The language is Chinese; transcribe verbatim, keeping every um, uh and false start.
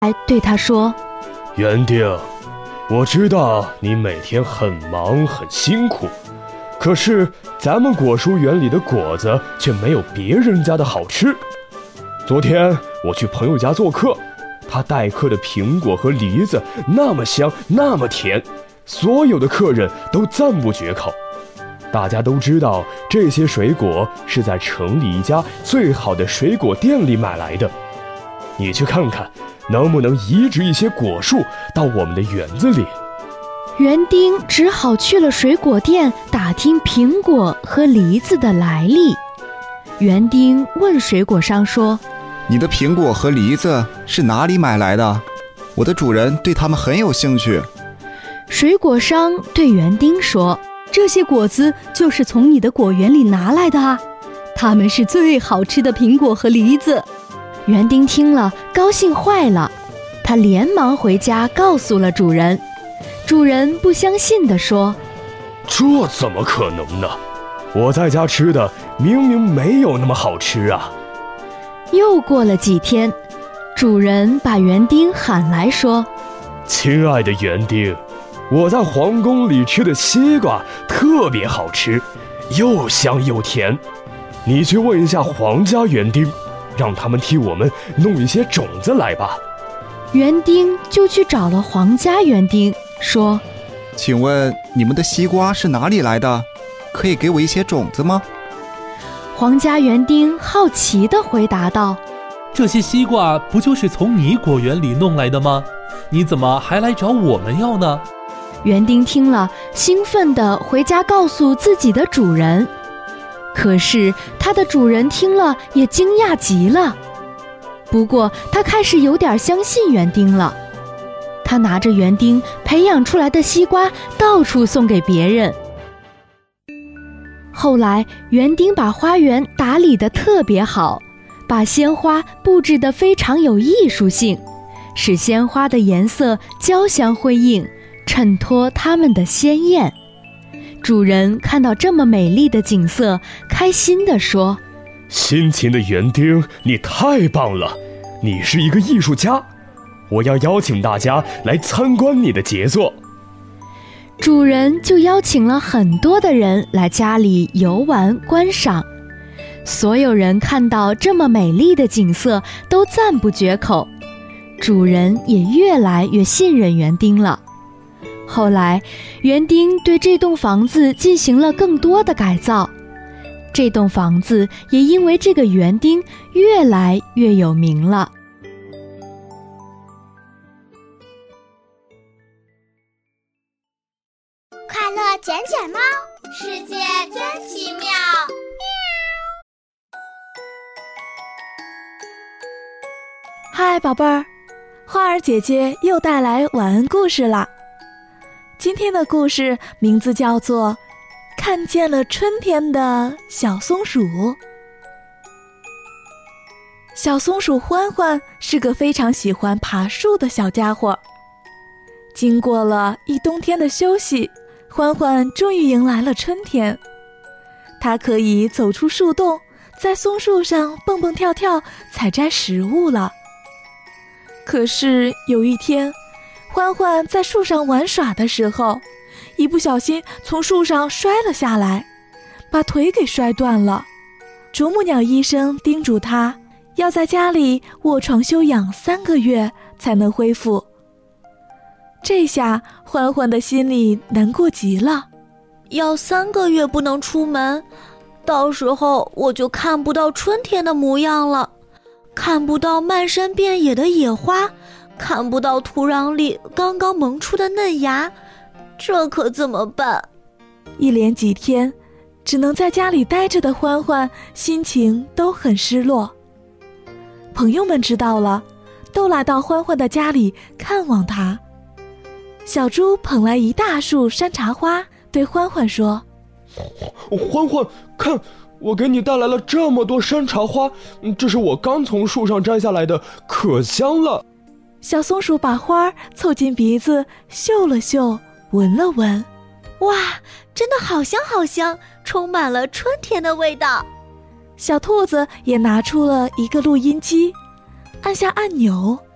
还对他说： 园丁，我知道你每天很忙很辛苦，可是咱们果蔬园里的果子却没有别人家的好吃。昨天我去朋友家做客，他待客的苹果和梨子那么香那么甜，所有的客人都赞不绝口。大家都知道这些水果是在城里一家最好的水果店里买来的，你去看看能不能移植一些果树到我们的园子里。 园丁只好去了水果店打听苹果和梨子的来历。园丁问水果商说： 你的苹果和梨子是哪里买来的？我的主人对它们很有兴趣。 水果商对园丁说： 这些果子就是从你的果园里拿来的啊，它们是最好吃的苹果和梨子。 园丁听了高兴坏了，他连忙回家告诉了主人。主人不相信地说： 这怎么可能呢？我在家吃的明明没有那么好吃啊。 又过了几天，主人把园丁喊来说： 亲爱的园丁，我在皇宫里吃的西瓜特别好吃，又香又甜，你去问一下皇家园丁，让他们替我们弄一些种子来吧。 园丁就去找了皇家园丁，说： 请问你们的西瓜是哪里来的？可以给我一些种子吗？ 皇家园丁好奇地回答道： 这些西瓜不就是从你果园里弄来的吗？你怎么还来找我们要呢？ 园丁听了，兴奋地回家告诉自己的主人。可是他的主人听了也惊讶极了，不过他开始有点相信园丁了。他拿着园丁培养出来的西瓜到处送给别人。后来园丁把花园打理得特别好，把鲜花布置得非常有艺术性，使鲜花的颜色交相辉映，衬托它们的鲜艳。主人看到这么美丽的景色，开心地说： 辛勤的园丁，你太棒了，你是一个艺术家，我要邀请大家来参观你的杰作。 主人就邀请了很多的人来家里游玩观赏，所有人看到这么美丽的景色都赞不绝口，主人也越来越信任园丁了。后来园丁对这栋房子进行了更多的改造，这栋房子也因为这个园丁越来越有名了。 快乐卷卷猫，世界真奇妙。 嗨，宝贝儿，花儿姐姐又带来晚安故事啦。今天的故事名字叫做《看见了春天的小松鼠》。小松鼠欢欢是个非常喜欢爬树的小家伙。经过了一冬天的休息，欢欢终于迎来了春天。它可以走出树洞，在松树上蹦蹦跳跳，采摘食物了。可是有一天，欢欢在树上玩耍的时候，一不小心从树上摔了下来，把腿给摔断了。啄木鸟医生叮嘱他，要在家里卧床休养三个月才能恢复。这下欢欢的心里难过极了。 要三个月不能出门，到时候我就看不到春天的模样了，看不到漫山遍野的野花，看不到土壤里刚刚萌出的嫩芽，这可怎么办？ 一连几天只能在家里待着的欢欢心情都很失落。朋友们知道了，都来到欢欢的家里看望他。小猪捧来一大束山茶花，对欢欢说： 欢欢，看，我给你带来了这么多山茶花，这是我刚从树上摘下来的，可香了。 小松鼠把花凑近鼻子嗅了嗅，闻了闻， 哇，真的好香好香，充满了春天的味道。 小兔子也拿出了一个录音机，按下按钮，